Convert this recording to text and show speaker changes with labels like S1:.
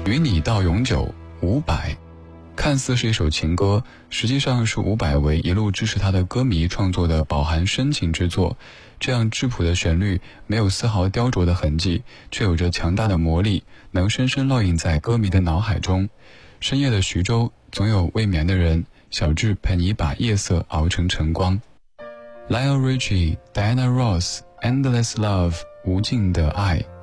S1: 与你到永久伍佰。看似是一首情歌，实际上是伍佰为一路支持他的歌迷创作的饱含深情之作。这样质朴的旋律没有丝毫雕琢的痕迹，却有着强大的魔力，能深深烙印在歌迷的脑海中。深夜的徐州，总有未眠的人，小智陪你把夜色熬成晨光。 Lionel Richie, Diana Ross, Endless Love, 无尽的爱。